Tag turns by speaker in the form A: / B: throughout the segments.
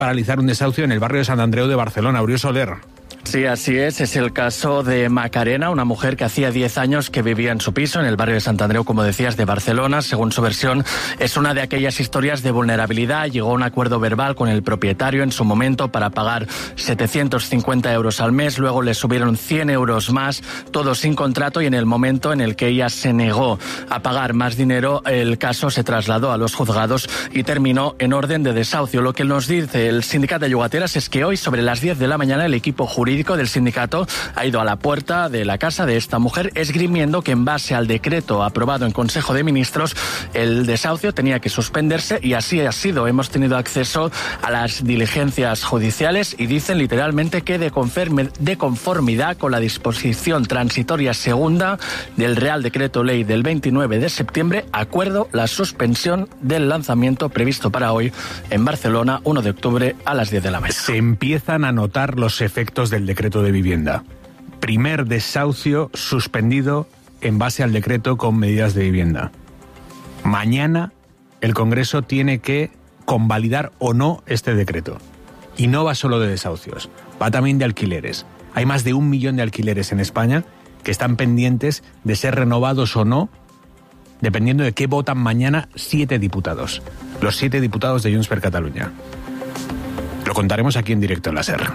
A: paralizar un desahucio en el barrio de Sant Andreu de Barcelona. Uriol Soler.
B: Sí, así es el caso de Macarena, una mujer que hacía 10 años que vivía en su piso en el barrio de Sant Andreu, como decías, de Barcelona. Según su versión, es una de aquellas historias de vulnerabilidad. Llegó a un acuerdo verbal con el propietario en su momento para pagar 750 euros al mes, luego le subieron 100 euros más, todo sin contrato, y en el momento en el que ella se negó a pagar más dinero, el caso se trasladó a los juzgados y terminó en orden de desahucio. Lo que nos dice el sindicato de llogateras es que hoy, sobre las 10 de la mañana, el equipo jurídico del sindicato ha ido a la puerta de la casa de esta mujer, esgrimiendo que en base al decreto aprobado en Consejo de Ministros el desahucio tenía que suspenderse, y así ha sido. Hemos tenido acceso a las diligencias judiciales y dicen literalmente que de conformidad con la disposición transitoria segunda del Real Decreto Ley del 29 de septiembre, acuerdo la suspensión del lanzamiento previsto para hoy en Barcelona, 1 de octubre a las 10 de la mañana.
A: Se empiezan a notar los efectos del decreto de vivienda. Primer desahucio suspendido en base al decreto con medidas de vivienda. Mañana el Congreso tiene que convalidar o no este decreto. Y no va solo de desahucios, va también de alquileres. Hay más de 1 millón de alquileres en España que están pendientes de ser renovados o no, dependiendo de qué votan mañana 7 diputados. Los 7 diputados de Junts per Catalunya. Lo contaremos aquí en directo en la SER.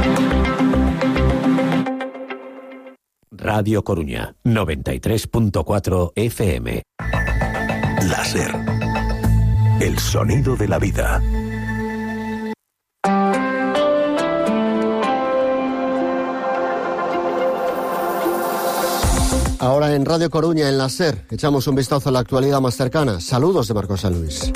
C: Radio Coruña, 93.4 FM.
D: La SER. El sonido de la vida.
E: Ahora en Radio Coruña, en la SER, echamos un vistazo a la actualidad más cercana. Saludos de Marcos San Luis.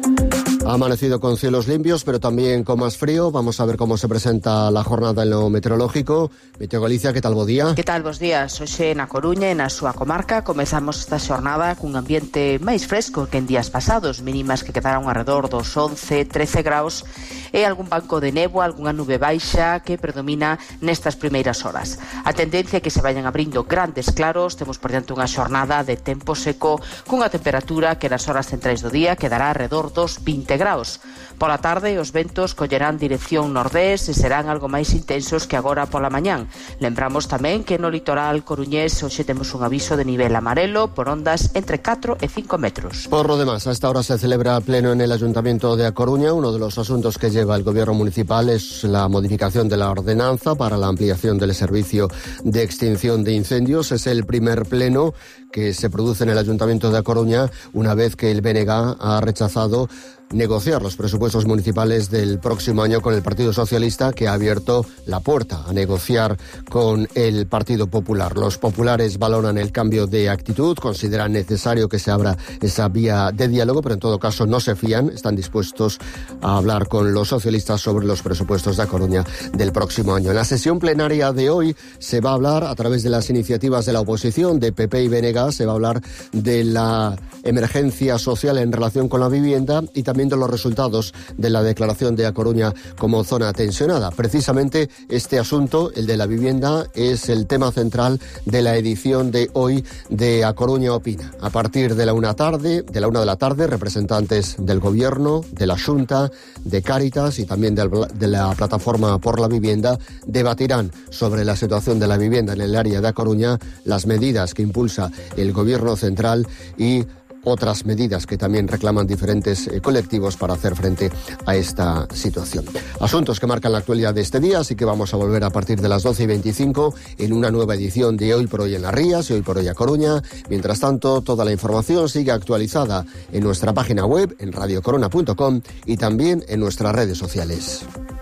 E: Ha amanecido con cielos limpios, pero también con más frío. Vamos a ver cómo se presenta la jornada en lo meteorológico. Meteo Galicia, que tal, bo día?
F: Que tal, bos días? Hoxe na Coruña e na súa comarca comezamos esta xornada cun ambiente máis fresco que en días pasados, mínimas que quedaron alrededor dos 11, 13 graus e algún banco de néboa, algunha nube baixa que predomina nestas primeiras horas. A tendencia é que se vayan abrindo grandes claros. Temos por diante unha xornada de tempo seco cunha temperatura que nas horas centrais do día quedará alrededor dos 20 graus. Pola tarde os ventos collerán dirección nordés e serán algo máis intensos que agora pola mañán. Lembramos tamén que no litoral coruñés hoxe temos un aviso de nivel amarelo por ondas entre 4 e 5 metros.
E: Por lo demás, a esta hora se celebra pleno en el Ayuntamiento de A Coruña. Uno de los asuntos que lleva el Gobierno municipal es la modificación de la ordenanza para la ampliación del servicio de extinción de incendios. Es el primer pleno que se produce en el Ayuntamiento de A Coruña una vez que el BNG ha rechazado negociar los presupuestos municipales del próximo año con el Partido Socialista, que ha abierto la puerta a negociar con el Partido Popular. Los populares valoran el cambio de actitud, consideran necesario que se abra esa vía de diálogo, pero en todo caso no se fían, están dispuestos a hablar con los socialistas sobre los presupuestos de A Coruña del próximo año. En la sesión plenaria de hoy se va a hablar, a través de las iniciativas de la oposición, de PP y BNG, se va a hablar de la emergencia social en relación con la vivienda y también de los resultados de la declaración de A Coruña como zona tensionada. Precisamente este asunto, el de la vivienda, es el tema central de la edición de hoy de A Coruña Opina. A partir de la 1 de la tarde, representantes del Gobierno, de la Xunta, de Cáritas y también de la Plataforma por la Vivienda debatirán sobre la situación de la vivienda en el área de A Coruña, las medidas que impulsa el Gobierno central y otras medidas que también reclaman diferentes colectivos para hacer frente a esta situación. Asuntos que marcan la actualidad de este día, así que vamos a volver a partir de las 12:25 en una nueva edición de Hoy por Hoy en las Rías y Hoy por Hoy a Coruña. Mientras tanto, toda la información sigue actualizada en nuestra página web, en radiocorona.com, y también en nuestras redes sociales.